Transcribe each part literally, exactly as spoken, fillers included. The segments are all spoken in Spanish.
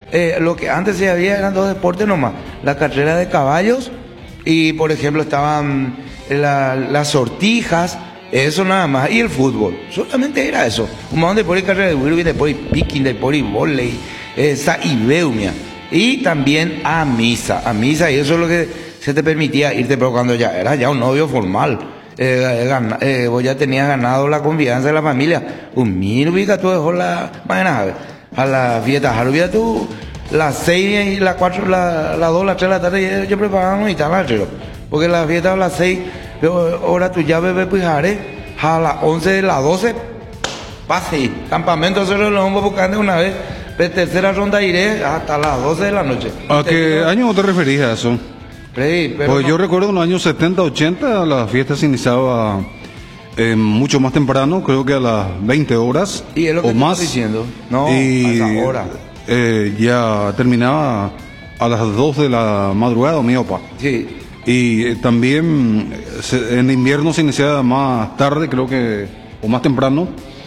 eh, lo que antes se había eran dos deportes nomás, la carrera de caballos y por ejemplo estaban la, las sortijas, eso nada más, y el fútbol, solamente era eso, un montón de por ahí carrera de rugby, de por ahí picking, de por ahí volei, esa ibeumia, y también a misa, a misa, y eso es lo que se te permitía irte, pero cuando ya era ya un novio formal, eh, gana, eh, vos ya tenías ganado la confianza de la familia, un mil ubica tú dejó la, mañana, a la fiesta, a tú, las seis y las cuatro, las la dos, las tres de la tarde, yo preparaba y estaba el porque la fiesta a las seis, ahora tú ya bebé pujaré, a las once de las doce, pase, campamento solo lo vamos a buscar de una vez, de tercera ronda iré hasta las doce de la noche. ¿A qué año te referís a eso? Sí, pero pues no. Yo recuerdo en los años setenta, ochenta, la fiesta se iniciaba eh, mucho más temprano, creo que a las veinte horas y es lo que o más. Diciendo. No, y, a esa hora. Eh, ya terminaba a las dos de la madrugada, mi opa. Sí. Y eh, también se, en invierno se iniciaba más tarde, creo que, o más temprano,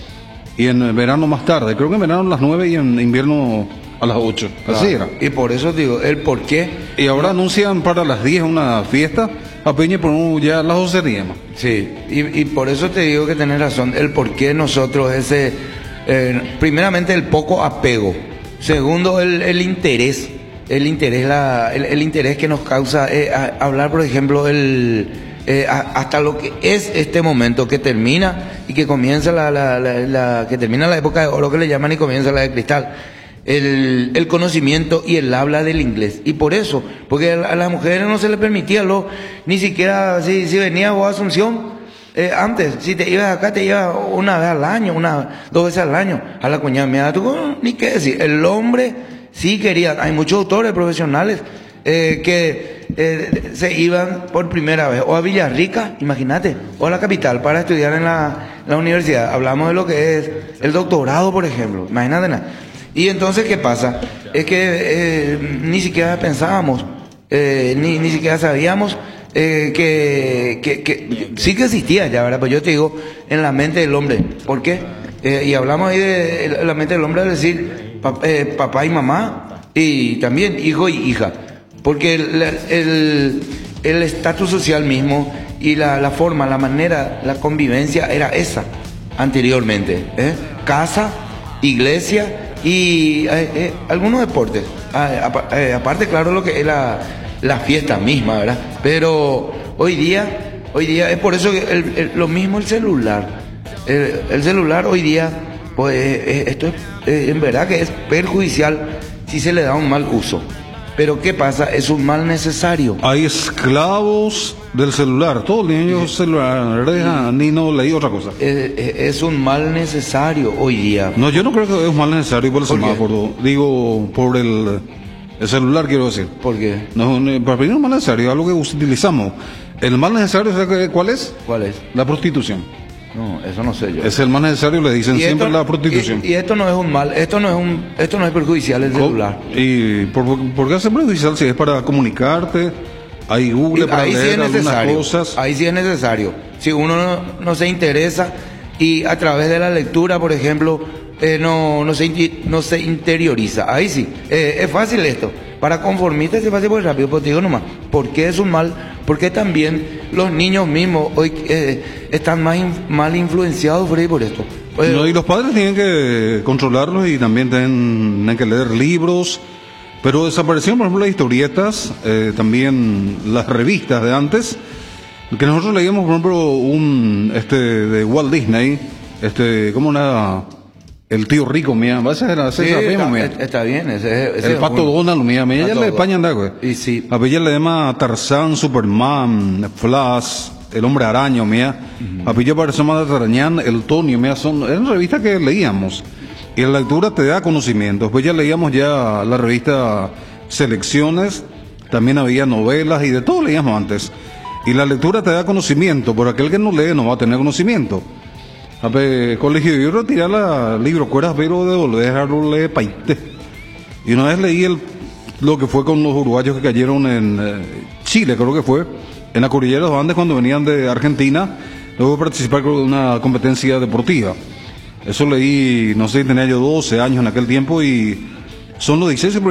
y en verano más tarde, creo que en verano a las nueve y en invierno a las ocho, Claro. así era. Y por eso digo, el por qué. Y ahora anuncian para las diez una fiesta, a Peña por ya las doce días más. Sí, y, y por eso te digo que tenés razón, el por qué nosotros ese, eh, primeramente el poco apego, segundo el, el interés, el interés, la, el, el interés que nos causa eh, a, hablar, por ejemplo, el, eh, a, hasta lo que es este momento que termina y que comienza la, la, la, la que termina la época de oro que le llaman y comienza la de cristal. El, el conocimiento y el habla del inglés, y por eso, porque a las mujeres no se les permitía lo, ni siquiera si, si venía vos a Asunción, eh, antes, si te ibas acá, te ibas una vez al año, una, dos veces al año, a la cuñada mía, tú ni qué decir, el hombre sí quería, hay muchos autores profesionales eh, que eh, se iban por primera vez, o a Villarrica, imagínate, o a la capital para estudiar en la, la universidad, hablamos de lo que es el doctorado, por ejemplo, imagínate nada. Y entonces, ¿qué pasa? Es que eh, ni siquiera pensábamos, eh, ni, ni siquiera sabíamos eh, que, que, que sí que existía ya, ¿verdad? Pues yo te digo, en la mente del hombre. ¿Por qué? Eh, y hablamos ahí de la mente del hombre, es decir, pap, eh, papá y mamá, y también hijo y hija. Porque el estatus social mismo y la, la forma, la manera, la convivencia era esa anteriormente. ¿eh? Casa, iglesia y eh, eh, algunos deportes, ah, eh, aparte claro lo que es la, la fiesta misma, ¿verdad? Pero hoy día, hoy día es por eso que el, el, lo mismo el celular, el, el celular hoy día, pues eh, esto es, eh, en verdad que es perjudicial si se le da un mal uso. Pero ¿qué pasa? Es un mal necesario. Hay esclavos del celular. Todos los niños celulares, ni no leí otra cosa. Es, es un mal necesario hoy día. No, yo no creo que es un mal necesario por el ¿Por semáforo. Digo, por el, el celular, quiero decir. ¿Por qué? No, para mí no es mal necesario, es algo que utilizamos. El mal necesario, ¿sabes cuál es? ¿Cuál es? La prostitución. No, eso no sé yo. Es el más necesario, le dicen siempre esto, la prostitución. Y, y esto no es un mal, esto no es un, esto no es perjudicial el celular. ¿Y por, por qué hace perjudicial? Si es para comunicarte, hay Google y para ahí leer sí es algunas necesario, cosas. Ahí sí es necesario. Si uno no, no se interesa y a través de la lectura, por ejemplo, eh, no, no, se, no se interioriza. Ahí sí, eh, es fácil esto. Para conformistas es fácil porque rápido, pero te digo nomás, ¿por qué es un mal? Porque también los niños mismos hoy eh, están más in, mal influenciados por ahí por esto. Eh, no, y los padres tienen que controlarlos y también tienen, tienen que leer libros. Pero desaparecieron, por ejemplo, las historietas, eh, también las revistas de antes, que nosotros leíamos, por ejemplo, un este de Walt Disney, este, ¿cómo una? El tío rico, mía, esa era esa sí, prima, está, mía. está bien, ese, ese el es pato bueno. Donald, mía, mía, ella le España anda, güey. Y sí. A ella le llama Tarzán, Superman, Flash, el hombre araño, mía. Uh-huh. A ella parece más de Tarañán, el Tonio, mía, son, eran revistas que leíamos. Y la lectura te da conocimientos. Pues ya leíamos ya la revista Selecciones, también había novelas y de todo leíamos antes. Y la lectura te da conocimiento, por aquel que no lee no va a tener conocimiento. A ver, colegio, yo retirar la libro, cueras, pero devolver, dejarlo leer paite. Y una vez leí el, lo que fue con los uruguayos que cayeron en eh, Chile, creo que fue, en la cordillera de los Andes cuando venían de Argentina, luego participar con una competencia deportiva. Eso leí, no sé, tenía yo doce años en aquel tiempo y son los dieciséis